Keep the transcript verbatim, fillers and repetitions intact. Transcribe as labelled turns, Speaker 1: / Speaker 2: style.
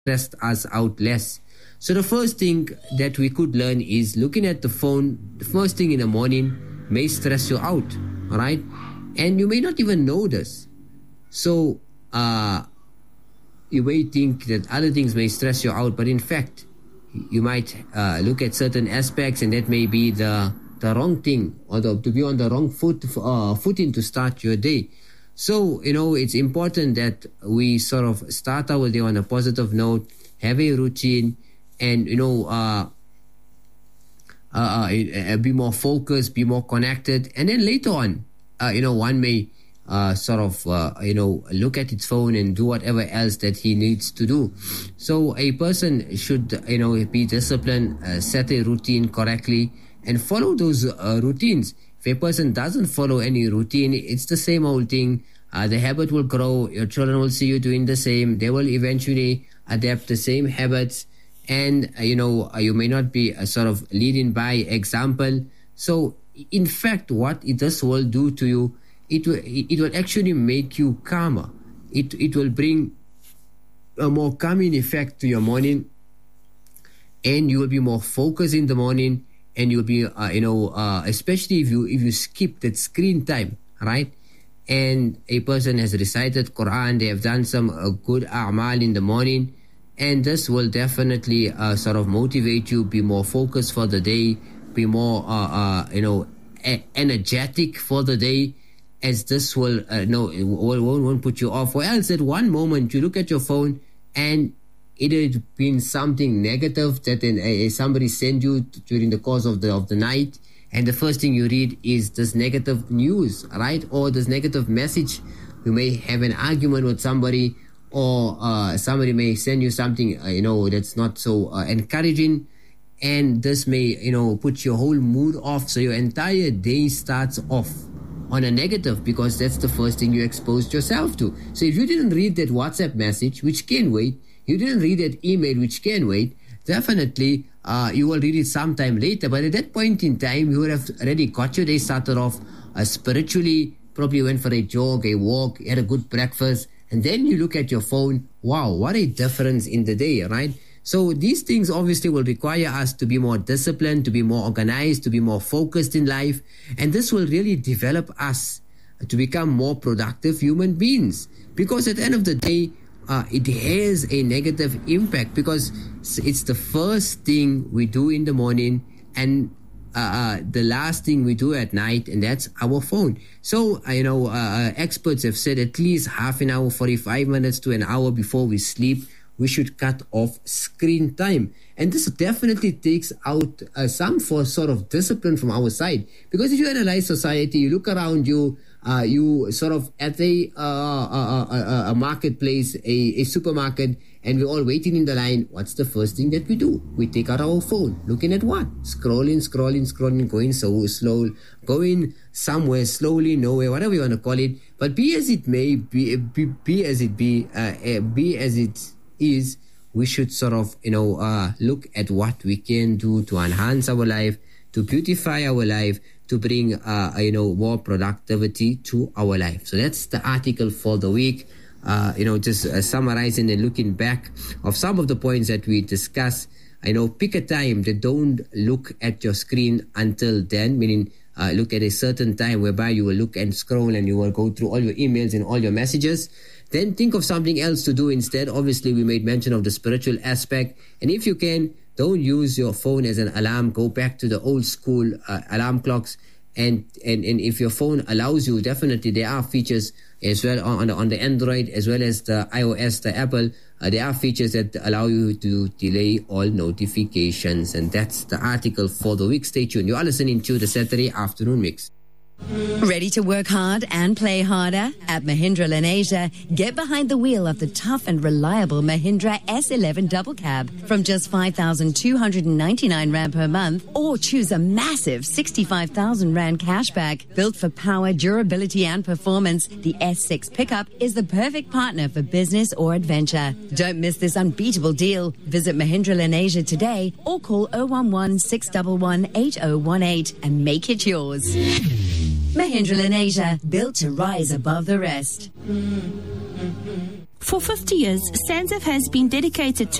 Speaker 1: stressed us out less. So the first thing that we could learn is looking at the phone the first thing in the morning may stress you out, all right? And you may not even know this. So uh, you may think that other things may stress you out, but in fact, you might uh, look at certain aspects and that may be the, the wrong thing or the, to be on the wrong foot uh, footing to start your day. So, you know, it's important that we sort of start our day on a positive note, have a routine, and, you know, uh, uh, uh, be more focused, be more connected. And then later on, uh, you know, one may uh, sort of, uh, you know, look at its phone and do whatever else that he needs to do. So a person should, you know, be disciplined, uh, set a routine correctly, and follow those uh, routines. If a person doesn't follow any routine, it's the same old thing. Uh, the habit will grow. Your children will see you doing the same. They will eventually adapt the same habits. And, uh, you know, uh, you may not be uh, sort of leading by example. So, in fact, what it, this will do to you, it will, it will actually make you calmer. It, it will bring a more calming effect to your morning. And you will be more focused in the morning. And you'll be, uh, you know, uh, especially if you if you skip that screen time, right? And a person has recited Quran, they have done some uh, good a'mal in the morning, and this will definitely uh, sort of motivate you, be more focused for the day, be more, uh, uh, you know, a- energetic for the day, as this will, uh, no, it won't, won't put you off. Or else at one moment you look at your phone and it had been something negative that then, uh, somebody sent you t- during the course of the of the night, and the first thing you read is this negative news, right? Or this negative message. You may have an argument with somebody, or uh, somebody may send you something, uh, you know, that's not so uh, encouraging, and this may, you know, put your whole mood off. So your entire day starts off on a negative because that's the first thing you exposed yourself to. So if you didn't read that WhatsApp message, which can wait, you didn't read that email, which can wait, definitely uh, you will read it sometime later. But at that point in time, you would have already got your day started off uh, spiritually, probably went for a jog, a walk, had a good breakfast, and then you look at your phone. Wow, what a difference in the day, right? So these things obviously will require us to be more disciplined, to be more organized, to be more focused in life. And this will really develop us to become more productive human beings. Because at the end of the day, Uh, it has a negative impact because it's the first thing we do in the morning and uh, uh, the last thing we do at night, and that's our phone. So, uh, you know, uh, experts have said at least half an hour, forty-five minutes to an hour before we sleep, we should cut off screen time. And this definitely takes out uh, some for sort of discipline from our side. Because if you analyze society, you look around you, Uh, you sort of at a, uh, uh, uh, a marketplace, a, a supermarket, and we're all waiting in the line. What's the first thing that we do? We take out our phone. Looking at what? Scrolling, scrolling, scrolling, going so slow, going somewhere slowly, nowhere, whatever you want to call it. But be as it may, be, be, be as it be, uh, uh, be as it is, we should sort of, you know, uh, look at what we can do to enhance our life, to beautify our life, to bring, uh, you know, more productivity to our life. So that's the article for the week. Uh, you know, just uh, summarizing and looking back of some of the points that we discussed. I know, pick a time that don't look at your screen until then, meaning uh, look at a certain time whereby you will look and scroll and you will go through all your emails and all your messages. Then think of something else to do instead. Obviously, we made mention of the spiritual aspect. And if you can, don't use your phone as an alarm. Go back to the old school uh, alarm clocks. And, and and if your phone allows you, definitely there are features as well on the, on the Android as well as the iOS, the Apple. Uh, there are features that allow you to delay all notifications. And that's the article for the week. Stay tuned. You are listening to the Saturday Afternoon Mix.
Speaker 2: Ready to work hard and play harder? At Mahindra Lenasia, get behind the wheel of the tough and reliable Mahindra S eleven Double Cab from just five thousand two hundred ninety-nine rand per month, or choose a massive sixty-five thousand rand cashback. Built for power, durability and performance, the S six pickup is the perfect partner for business or adventure. Don't miss this unbeatable deal. Visit Mahindra Lenasia today or call zero one one, six one one, eight zero one eight and make it yours. Mahindra Lenasia, built to rise above the rest.
Speaker 3: For fifty years, SANZAF has been dedicated to